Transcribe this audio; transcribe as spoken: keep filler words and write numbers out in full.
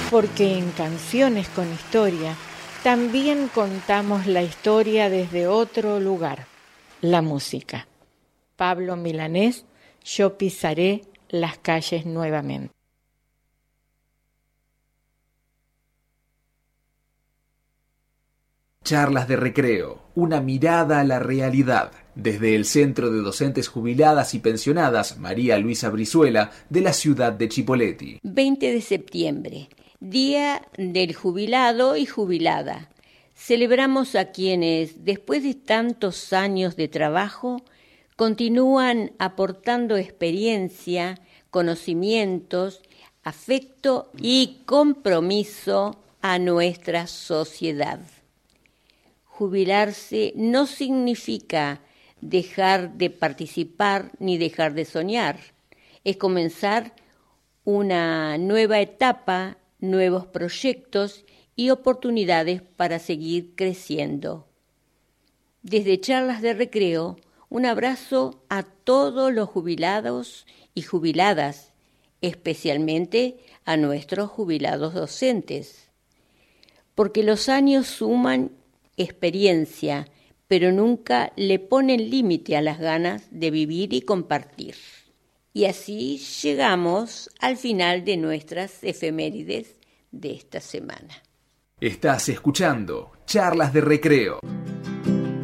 porque en Canciones con Historia también contamos la historia desde otro lugar, la música. Pablo Milanés, Yo pisaré las calles nuevamente. Charlas de recreo, una mirada a la realidad, desde el Centro de Docentes Jubiladas y Pensionadas María Luisa Brizuela de la ciudad de Chipoleti. veinte de septiembre, Día del Jubilado y Jubilada. Celebramos a quienes, después de tantos años de trabajo, continúan aportando experiencia, conocimientos, afecto y compromiso a nuestra sociedad. Jubilarse no significa dejar de participar ni dejar de soñar. Es comenzar una nueva etapa, nuevos proyectos y oportunidades para seguir creciendo. Desde Charlas de Recreo, un abrazo a todos los jubilados y jubiladas, especialmente a nuestros jubilados docentes, porque los años suman experiencia, pero nunca le ponen límite a las ganas de vivir y compartir. Y así llegamos al final de nuestras efemérides de esta semana. Estás escuchando Charlas de Recreo.